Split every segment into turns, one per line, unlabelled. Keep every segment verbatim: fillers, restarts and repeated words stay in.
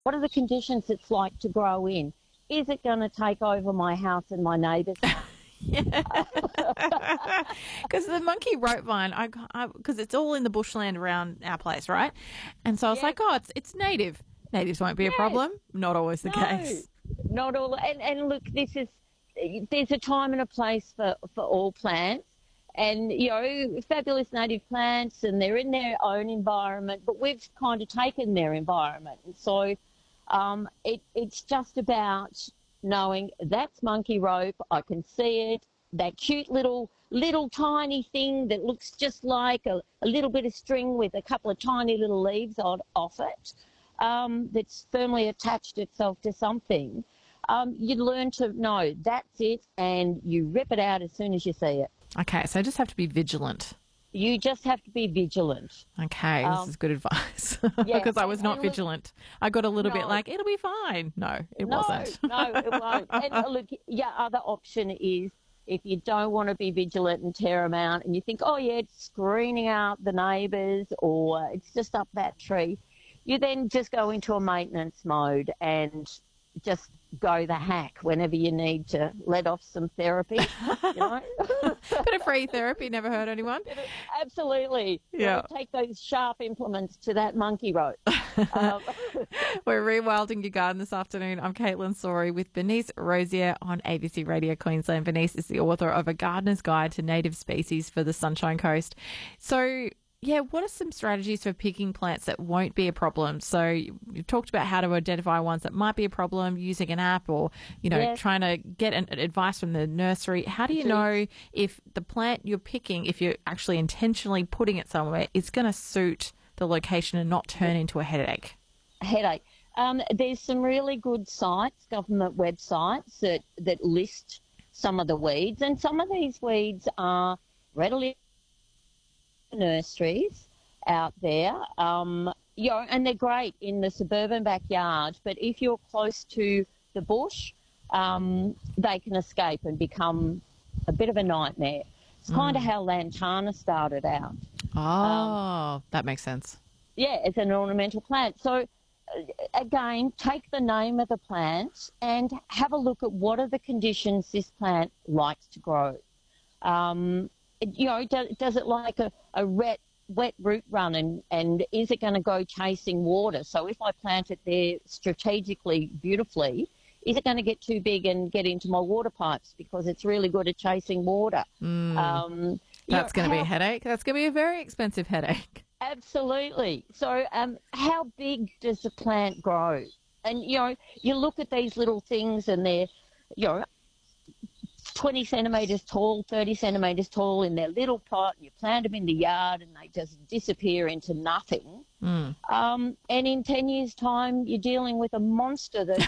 What are the conditions it's like to grow in? Is it going to take over my house and my neighbour's house?
Yeah, because the monkey rope vine, I because it's all in the bushland around our place, right? And so I was
Yes.
like, oh, it's it's native. Natives won't be a
Yes.
problem. Not always the
No,
case.
not all. And, and look, this is there's a time and a place for, for all plants. And, you know, fabulous native plants, and they're in their own environment, but we've kind of taken their environment. And so um, it, it's just about knowing that's monkey rope. I can see it, that cute little, little tiny thing that looks just like a, a little bit of string with a couple of tiny little leaves on, off it, um, that's firmly attached itself to something. Um, you learn to know that's it, and you rip it out as soon as you see it.
Okay, so I just have to be vigilant.
You just have to be vigilant.
Okay, this
Um,
is good advice
yeah,
because I was
and-
not
and look-
vigilant. I got a little bit
No.
like, it'll be fine. No, it
no,
wasn't.
no, it won't. And uh, look, your other option is if you don't want to be vigilant and tear them out and you think, oh, yeah, it's screening out the neighbours or it's just up that tree, you then just go into a maintenance mode and just go the hack whenever you need to let off some therapy, you know.
Bit of free therapy, never hurt anyone.
Absolutely.
Yeah.
So take those sharp implements to that monkey rope. um,
We're rewilding your garden this afternoon. I'm Caitlin Sorey with Bernice Rosier on A B C Radio Queensland. Bernice is the author of A Gardener's Guide to Native Species for the Sunshine Coast. So, yeah, what are some strategies for picking plants that won't be a problem? So you've talked about how to identify ones that might be a problem using an app or, you know,
Yes.
trying to get an advice from the nursery. How do you know if the plant you're picking, if you're actually intentionally putting it somewhere, is going to suit the location and not turn into a headache?
headache. Um, there's some really good sites, government websites that, that list some of the weeds, and some of these weeds are readily nurseries out there, um, you know, and they're great in the suburban backyard, but if you're close to the bush, um, they can escape and become a bit of a nightmare. It's kind of how lantana started out.
Oh, that makes sense.
Yeah, it's an ornamental plant. So, uh, again, take the name of the plant and have a look at what are the conditions this plant likes to grow. Um, it- you know, does, does it like a, a wet, wet root run, and, and is it going to go chasing water? So if I plant it there strategically, beautifully, is it going to get too big and get into my water pipes because it's really good at chasing water? Um, you
That's
know,
going to be a
how-
headache. That's going to be a very expensive headache.
Absolutely. So, um, how big does the plant grow? And, you know, you look at these little things and they're, you know, twenty centimetres tall, thirty centimetres tall in their little pot. You plant them in the yard and they just disappear into nothing.
Mm.
Um, and in ten years' time, you're dealing with a monster that's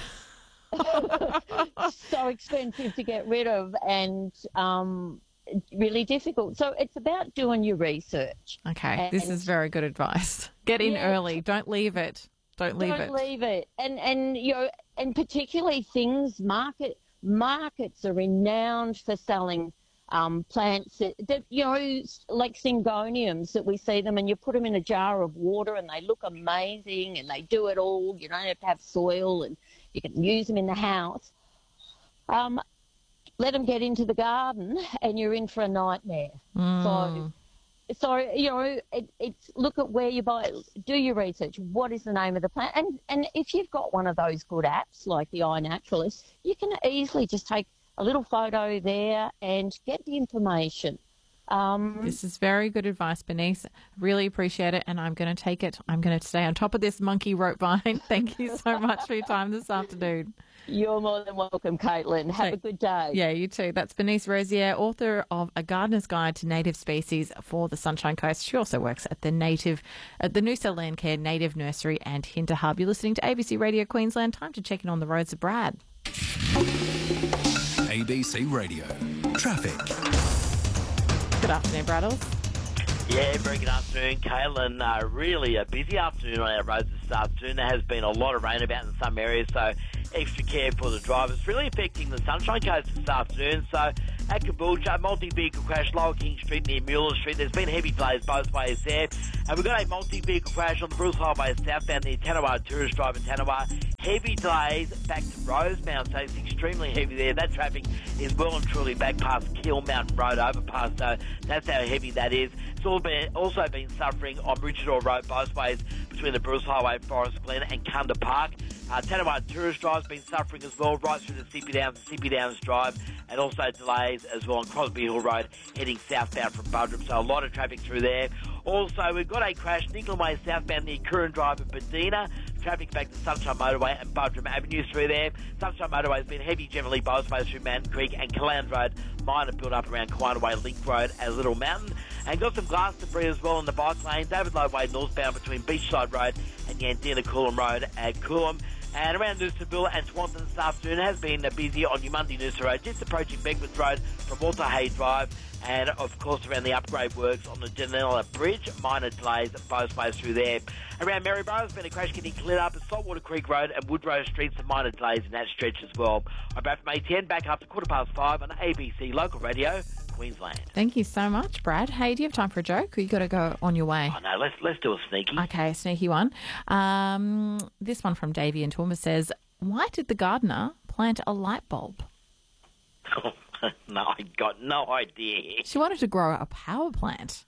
so expensive to get rid of and um, really difficult. So it's about doing your research.
Okay, this
And-
is very good advice. Get in
Yeah.
early. Don't leave it. Don't leave
Don't
it.
leave it. And and you know, and particularly things market markets are renowned for selling um, plants that, that you know, like syngoniums that we see them, and you put them in a jar of water and they look amazing and they do it all. You don't have to have soil and you can use them in the house. Um, let them get into the garden and you're in for a nightmare. So. So, you know, it, it's look at where you buy, do your research. What is the name of the plant? And and if you've got one of those good apps like the iNaturalist, you can easily just take a little photo there and get the information. Um,
This is very good advice, Bernice. Really appreciate it, and I'm going to take it. I'm going to stay on top of this monkey rope vine. Thank you so much for your time this afternoon.
you're more than welcome, Caitlin. Have
Take-
a good day.
Yeah, you too. That's Bernice Rosier, author of A Gardener's Guide to Native Species for the Sunshine Coast. She also works at the native, at the Noosa Landcare Native Nursery and Hinter Hub. You're listening to A B C Radio Queensland. Time to check in on the roads of Brad.
A B C Radio. Traffic.
Good afternoon, Braddles.
Yeah, very good afternoon, Caitlin. Uh, really a busy afternoon on our roads this afternoon. There has been a lot of rain about in some areas, so extra care for the drivers. Really affecting the Sunshine Coast this afternoon. So at Caboolture, a multi-vehicle crash, Lower King Street near Mueller Street. There's been heavy delays both ways there. And we've got a multi-vehicle crash on the Bruce Highway southbound near Tanawa, Tourist Drive in Tanawa. Heavy delays back to Rosemount, so it's extremely heavy there. That traffic is well and truly back past Kill Mountain Road overpass, so that's how heavy that is. It's all been, also been suffering on Bridgetor Road both ways between the Bruce Highway, Forest Glen and Kunda Park. Uh, Tanawa Tourist Drive has been suffering as well, right through the Sippy Downs, Sippy Downs Drive, and also delays as well on Crosby Hill Road heading southbound from Buderim, so a lot of traffic through there. Also, we've got a crash, Nicklin Way southbound near Curran Drive in Bedina. Traffic back to Sunshine Motorway and Buderim Avenue through there. Sunshine Motorway has been heavy generally both ways through Mountain Creek and Calland Road. Minor build up around Quinaway Link Road and Little Mountain. And got some glass debris as well in the bike lane. David Low Way northbound between Beachside Road and Yandina Coolum Road at Coolum. And around Noosaville and Swanton this afternoon has been busy on Umundi Noosa Road, just approaching Beckworth Road from Walter Hay Drive. And, of course, around the upgrade works on the Janella Bridge, minor delays both ways through there. Around Maryborough, there's been a crash getting cleared up at Saltwater Creek Road and Woodrow Street, some minor delays in that stretch as well. I'm back from A T N, back after quarter past five on A B C Local Radio, Queensland.
Thank you so much, Brad. Hey, do you have time for a joke, or you got to go on your way?
Oh, no, let's, let's do a sneaky.
Okay, a sneaky one. Um, this one from Davey and Torma says, why did the gardener plant a light bulb?
No, I got no idea.
She wanted to grow a power plant.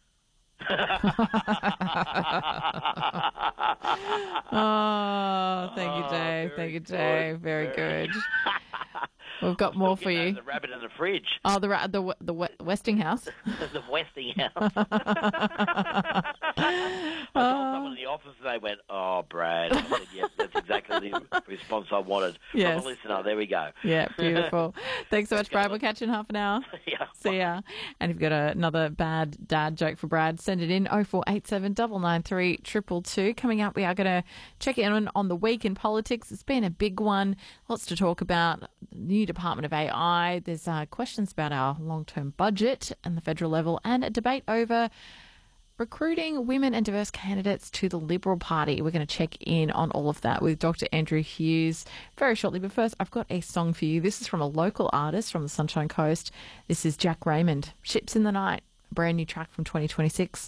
Oh, thank you, Dave.
Oh,
thank you,
good.
Dave. Very,
Very
good. We've got more for you.
The rabbit in the fridge.
Oh, the ra- the the Westinghouse.
The Westinghouse. I told someone in the office and they went, "Oh, Brad." I said, "Yes, that's exactly the response I wanted."
Yes.
From a listener. There we go.
Yeah, beautiful. Thanks so much, Brad. We'll catch you in half an hour.
Yeah.
See ya. And if you've got another bad dad joke for Brad, send it in oh four eight seven, nine nine three, two two two. Coming up, we are going to check in on, on the week in politics. It's been a big one. Lots to talk about. The new Department of A I. There's uh, questions about our long-term budget and the federal level, and a debate over recruiting women and diverse candidates to the Liberal Party. We're going to check in on all of that with Doctor Andrew Hughes very shortly. But first, I've got a song for you. This is from a local artist from the Sunshine Coast. This is Jack Raymond, Ships in the Night, a brand new track from twenty twenty-six.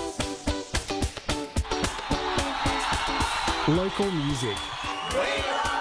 Local music.
We are